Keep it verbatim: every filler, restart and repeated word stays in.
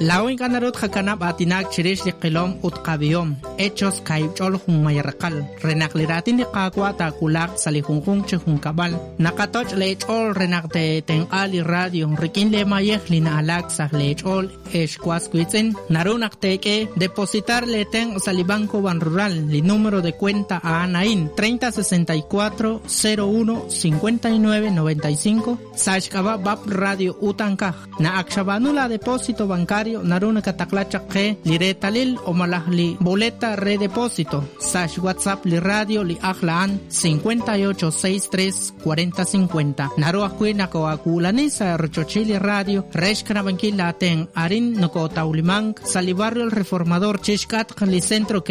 La oin ganarot hakanab atinak chirish li qilom utqabiyom. Hechos kaibchol hun mayarqal. Renakliratin li qaqwa ta kulak salihunjun chihun kabal. Nakatoch lechol renakte tenqali radio. Rikin le mayeh li na alaksa lechol eshkwas kuitzen. Narunak teke depositar le ten salibanco ban rural. Li número de cuenta a Anain treinta sesenta y cuatro cero uno cincuenta y nueve noventa y cinco. Sashkaba bab radio utankaj. Na akshabanula depósito bancario. Naruna kataklacha que li retalil o malah li boleta redepósito. Sash WhatsApp li radio li ahlaan cincuenta y ocho sesenta y tres cuarenta cincuenta. Naru akwina ko akulani sa rochochili radio. Resh kanabanki laten arin no ko taulimang sa li barrio el reformador chishkat li centro que